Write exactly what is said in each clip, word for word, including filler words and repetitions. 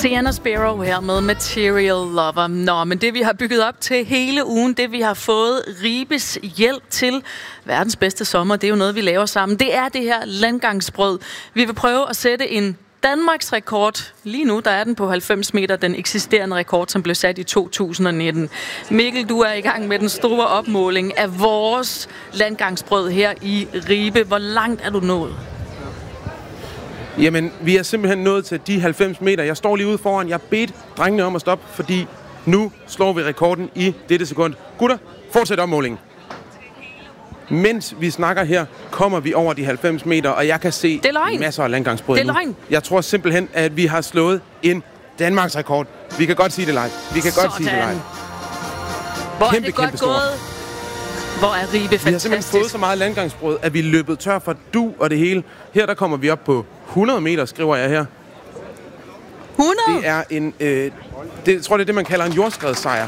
Sienna Sparrow her med Material Lover. Nå, men det vi har bygget op til hele ugen, det vi har fået Ribes hjælp til verdens bedste sommer, det er jo noget, vi laver sammen. Det er det her landgangsbrød. Vi vil prøve at sætte en Danmarks rekord. Lige nu der er den på halvfems meter, den eksisterende rekord, som blev sat i to tusind nitten. Mikkel, du er i gang med den store opmåling af vores landgangsbrød her i Ribe. Hvor langt er du nået? Jamen, vi er simpelthen nået til de halvfems meter. Jeg står lige ude foran. Jeg bedt drengene om at stoppe, fordi nu slår vi rekorden i dette sekund. Gutter, fortsæt opmålingen. Mens vi snakker her, kommer vi over de halvfems meter, og jeg kan se masser af landgangsbrød nu. Jeg tror simpelthen, at vi har slået en Danmarks rekord. Vi kan godt sige det live. Vi kan Sådan. godt sige det live. Hvor kæmpe, er det godt kæmpe gået? Hvor er Ribe fantastisk. Vi har simpelthen fået så meget landgangsbrød, at vi er løbet tør for du og det hele. Her der kommer vi op på hundrede meter, skriver jeg her. hundrede? Det er en, øh, det, jeg tror, det er det, man kalder en jordskredssejr.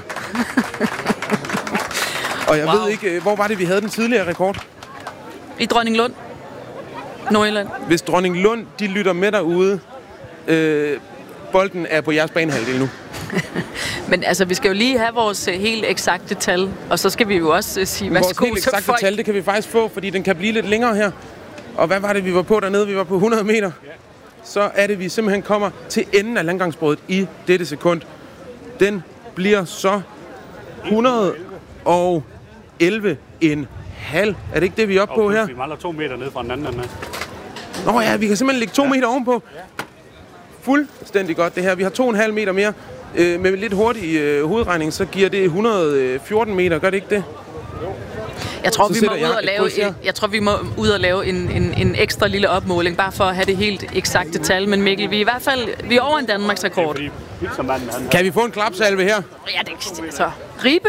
Og jeg wow. ved ikke, hvor var det, vi havde den tidligere rekord? I Dronninglund. Nordjylland. Hvis Dronninglund, de lytter med derude, øh, bolden er på jeres banehalvdel nu. Men altså, vi skal jo lige have vores helt eksakte tal, og så skal vi jo også uh, sige, værsgo til folk. Vores helt eksakte tal, det kan vi faktisk få, fordi den kan blive lidt længere her. Og hvad var det, vi var på dernede? Vi var på hundrede meter. Så er det, vi simpelthen kommer til enden af landgangsbrødet i dette sekund. Den bliver så hundrede og elleve en halv. Er det ikke det, vi er oppe på her? Vi mangler to meter ned fra den anden ende. Nå ja, vi kan simpelthen lægge to ja. meter ovenpå. Fuldstændig godt det her. Vi har to og en halv meter mere. Øh, med lidt hurtig øh, hovedregning, så giver det et hundrede og fjorten meter. Gør det ikke det? Jeg tror, vi må ud og lave, jeg, jeg tror, vi må ud og lave en, en, en ekstra lille opmåling, bare for at have det helt eksakte tal. Men Mikkel, vi er i hvert fald vi er over en Danmarks rekord. Kan vi få en klapsalve her? Ja, det er så. Ribe.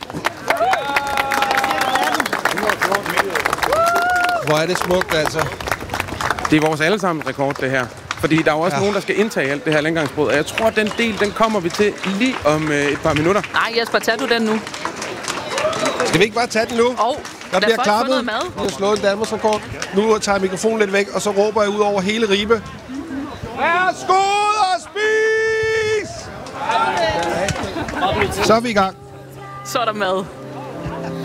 Hvor er det smukt, altså. Det er vores allesammens rekord, det her. Fordi der er jo også ja. nogen, der skal indtage alt det her landgangsbrød. Og jeg tror, at den del, den kommer vi til lige om øh, et par minutter. Nej, Jesper, tag du den nu. Skal vi ikke bare tage den nu? Oh, der bliver klappet. Vi har slået en Danmarks rekord. Nu tager jeg mikrofonen lidt væk, og så råber jeg ud over hele Ribe. Værsgo og spis! Så er vi i gang. Så er der mad.